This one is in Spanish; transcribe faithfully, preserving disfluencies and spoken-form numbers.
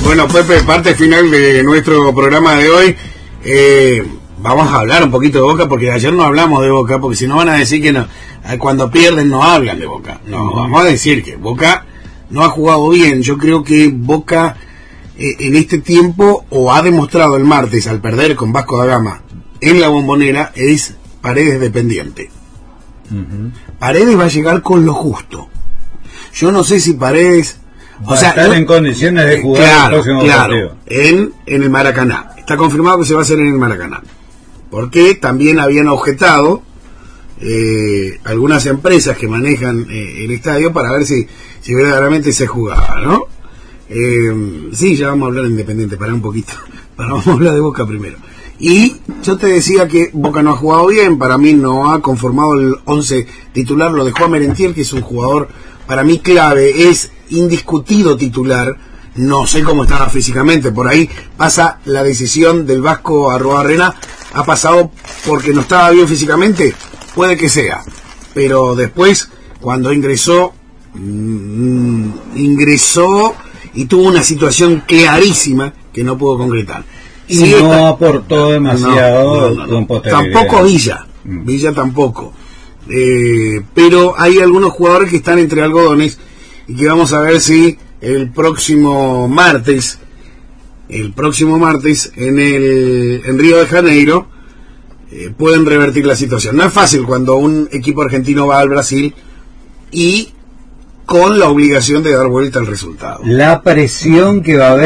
Bueno, Pepe, parte final de nuestro programa de hoy. Eh, vamos a hablar un poquito de Boca, porque ayer no hablamos de Boca, porque si no van a decir que no, cuando pierden no hablan de Boca. No, vamos a decir que Boca no ha jugado bien. Yo creo que Boca eh, en este tiempo, o ha demostrado el martes al perder con Vasco da Gama en la Bombonera, es Paredes dependiente. Uh-huh. Paredes va a llegar con lo justo. Yo no sé si Paredes va o sea, a estar no, en condiciones de jugar claro, el próximo claro, partido. En, en el Maracaná. Está confirmado que se va a hacer en el Maracaná. Porque también habían objetado eh, algunas empresas que manejan eh, el estadio para ver si, si verdaderamente se jugaba, ¿no? Eh, sí, ya vamos a hablar de Independiente, para un poquito. Para vamos a hablar de Boca primero. Y yo te decía que Boca no ha jugado bien, para mí no ha conformado el once titular, lo dejó a Merentiel, que es un jugador para mí clave, es indiscutido titular, no sé cómo estaba físicamente, por ahí pasa la decisión del Vasco Arruabarrena, ha pasado porque no estaba bien físicamente, puede que sea, pero después cuando ingresó, mmm, ingresó y tuvo una situación clarísima que no pudo concretar. Y sí, no está, aportó demasiado no, no, no, no. Tampoco Villa, mm. Villa tampoco. Eh, pero hay algunos jugadores que están entre algodones y que vamos a ver si el próximo martes, el próximo martes en el en Río de Janeiro eh, pueden revertir la situación. No es fácil cuando un equipo argentino va al Brasil y con la obligación de dar vuelta al resultado. La presión que va a haber